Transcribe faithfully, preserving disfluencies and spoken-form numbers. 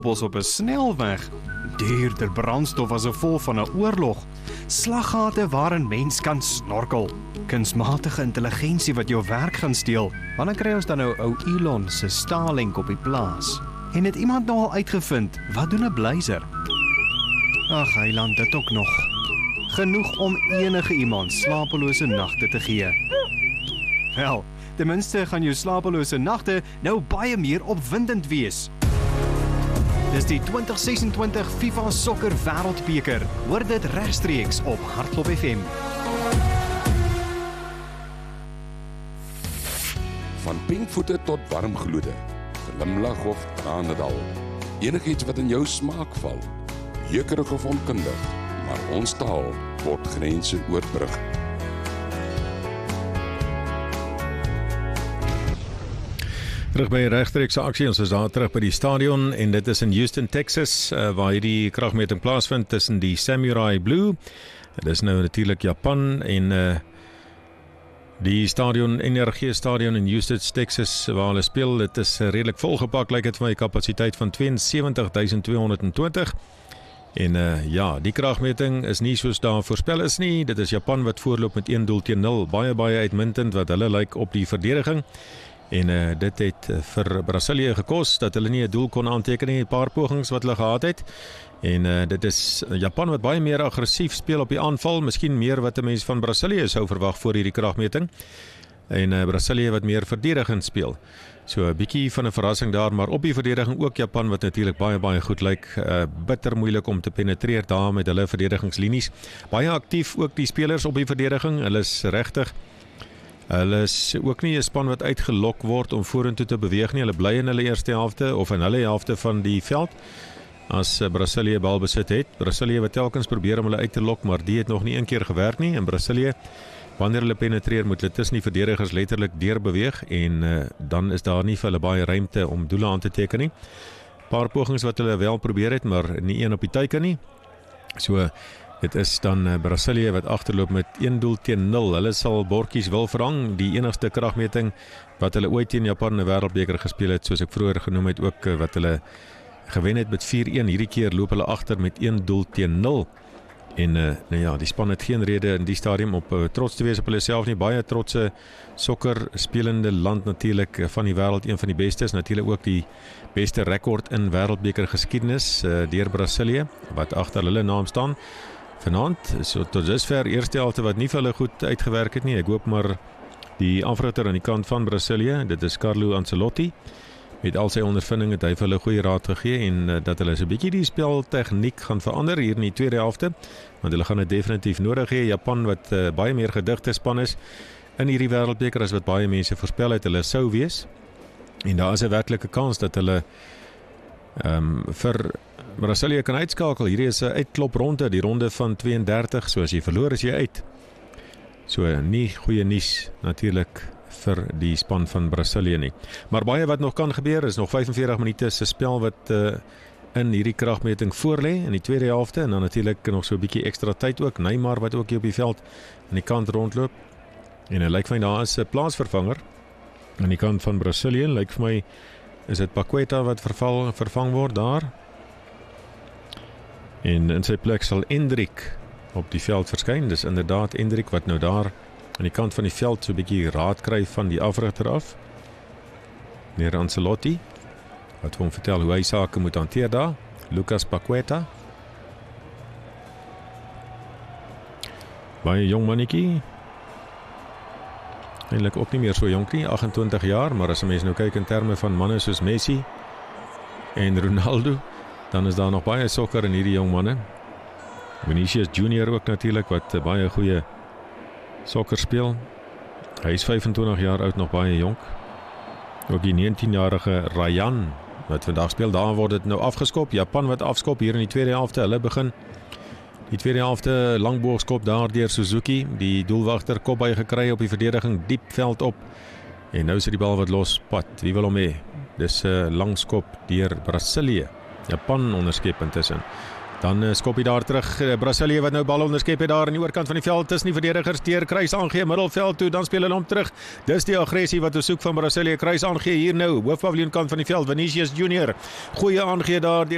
bos op 'n snelweg. Duurder brandstof as 'n vol van 'n oorlog. Slaggate waarin mens kan snorkel. Kunsmatige intelligensie wat jou werk gaan steel. Wanneer kry ons dan nou ou Elon se Starlink op die plaas? En het iemand nou al uitgevind, wat doen 'n blazer? Ag, heiland, dit ook nog. Genoeg om enige iemand slapelose nagte te gee. Wel, ten minste gaan jou slapelose nagte nou baie meer opwindend wees. Dis die twintig sesentwintig FIFA Sokker Wêreldbeker. Hoor dit regstreeks op Hartklop F M. Van pinkvoete tot warmgloede, glimlag of tranendal. Enigiets wat in jou smaak val, jeukerig of onkundig, maar ons taal word grense oorbrug. Terug by regstreekse aksie, ons is daar terug by die stadion en dit is in Houston, Texas, uh, waar hierdie kragmeting plaasvind tussen die Samurai Blue. Dit is nou natuurlik Japan en uh, die stadion, Energie Stadion in Houston, Texas, waar hulle speel. Dit is uh, redelik volgepak, lyk dit vir my, kapasiteit van twee en sewentig duisend twee honderd twintig. En uh, ja, die kragmeting is nie soos daar voorspel is nie. Dit is Japan wat voorloop met een doel teen nul. Baie, baie uitmuntend wat hulle lyk op die verdediging. En uh, dit het uh, vir Brasilië gekos dat hulle nie 'n doel kon aanteken nie, 'n paar pogings wat hulle gehad het. En uh, dit is Japan wat baie meer aggressief speel op die aanval, miskien meer wat 'n mens van Brasilië sou verwag voor hierdie kragmeting. En uh, Brasilië wat meer verdedigend speel. So 'n bietjie van 'n verrassing daar, maar op die verdediging ook Japan wat natuurlik baie baie goed lyk, uh, bitter moeilik om te penetreer daar met hulle verdedigingslinies. Baie aktief ook die spelers op die verdediging. Hulle is regtig Hulle is ook nie 'n span wat uitgelok word om vorentoe te beweeg nie. Hulle bly in hulle eerste helfte of in hulle helfte van die veld as Brasilië bal besit het. Brasilië wat telkens probeer om hulle uit te lok, maar die het nog nie een keer gewerk nie. En Brasilië, wanneer hulle penetreer, moet hulle tussen die verdedigers letterlik deurbeweeg en uh, dan is daar nie vir hulle baie ruimte om doele aan te teken nie. Paar pogings wat hulle wel probeer het, maar nie een op die teiken nie. So dit is dan Brasilië wat agterloop met een doel teen nul. Hulle sal bordjies wil verhang. Die enigste kragmeting wat hulle ooit teen Japan in 'n wêreldbeker gespeel het, soos ek vroeër genoem het, ook wat hulle gewen het met vier een. Hierdie keer loop hulle agter met een doel teen nul. En uh, nou ja, die span het geen rede in die stadium op uh, trots te wees op hulle self nie. Baie trotse sokker spelende land natuurlik uh, van die wêreld, een van die beste is natuurlik ook die beste rekord in wêreldbeker geskiedenis uh, deur Brasilië wat agter hulle naam staan. Vanaand, so tot dusver eerste helfte wat nie vir hulle goed uitgewerk het nie. Ek hoop maar die afrigter aan die kant van Brasilië, dit is Carlo Ancelotti, met al sy ondervinding het hy vir hulle goeie raad gegee en uh, dat hulle so 'n bietjie die speltegniek gaan verander hier in die tweede helfte, want hulle gaan dit definitief nodig hê. Japan wat uh, baie meer gedigte span is in hierdie wêreldbeker as wat baie mense voorspel het hulle sou wees. En daar is 'n werklike kans dat hulle ehm um, vir Brasilië kan uitskakel. Hierdie is 'n uitklop ronde, die ronde van twee en dertig, so as jy verloor is jy uit. So nie goeie nuus natuurlik vir die span van Brasilië nie. Maar baie wat nog kan gebeur, is nog vyfenveertig minute se spel wat uh, in hierdie kragmeting voorlê in die tweede helfte en dan natuurlik nog so 'n bietjie ekstra tyd ook. Neymar wat ook hier op die veld aan die kant rondloop. En hy lyk vir my daar is 'n plaasvervanger aan die kant van Brasilië. Lyk vir my is dit Paqueta wat verval, vervang word daar. En in sy plek sal Endrick op die veld verskyn. Dis inderdaad Endrick wat nou daar aan die kant van die veld so 'n bietjie raad kry van die afrigter af. Meneer Ancelotti wat hom vertel hoe hy sake moet hanteer daar. Lucas Paqueta. Baie jong mannetjie. Eintlik ook nie meer so jonk nie, agt en twintig jaar, maar as 'n mens nou kyk in terme van manne soos Messi en Ronaldo, dan is daar nog baie sokker in hierdie jong manne. Vinicius Junior ook natuurlik wat baie goeie sokker speel. Hy is vyfentwintig jaar oud, nog baie jonk. Ook die negentienjarige Ryan wat vandag speel, daar word dit nou afgeskop. Japan wat afskop hier in die tweede helfte. Hulle begin die tweede helfte langboogskop daar deur Suzuki. Die doelwagter kop by gekry op die verdediging, diep veld op. En nou is die bal wat los pad. Wie wil hom hê? Dis 'n uh, langskop deur Brasilië. Japan onderskep intussen. Dan uh, skop hy daar terug, uh, Brasilië wat nou bal onderskep het daar aan die oorkant van die veld, tussen die verdedigers, deur kruis aangee, middelveld toe, dan speel hulle hom terug. Dis die aggressie wat ons soek van Brasilië, kruis aangee hier nou, hoofpaviljoenkant van die veld, Vinicius Junior, goeie aangee daar,